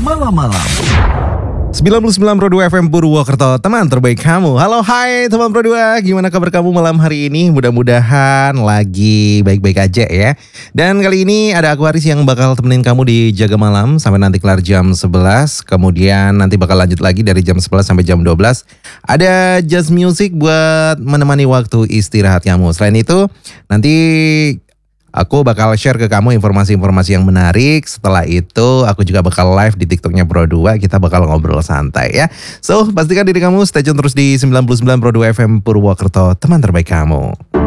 malam-malam. 99.2 FM Purwokerto, teman terbaik kamu. Halo, hai teman Pro 2, gimana kabar kamu malam hari ini? Mudah-mudahan lagi baik-baik aja ya. Dan kali ini ada aku Aris yang bakal temenin kamu di Jaga Malam sampai nanti kelar jam 11. Kemudian nanti bakal lanjut lagi dari jam 11 sampai jam 12. Ada jazz music buat menemani waktu istirahat kamu. Selain itu, nanti aku bakal share ke kamu informasi-informasi yang menarik. Setelah itu aku juga bakal live di TikToknya Pro 2. Kita bakal ngobrol santai ya. So pastikan diri kamu stay tune terus di 99 Pro 2 FM Purwokerto, teman terbaik kamu.